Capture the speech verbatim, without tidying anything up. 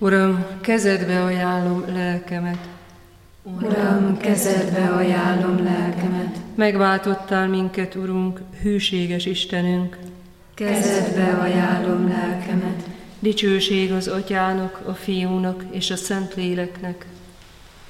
Uram, kezedbe ajánlom lelkemet. Uram, kezedbe ajánlom lelkemet. Megváltottál minket, Urunk, hűséges Istenünk. Kezedbe ajánlom lelkemet. Dicsőség az Atyának, a Fiúnak és a Szentléleknek.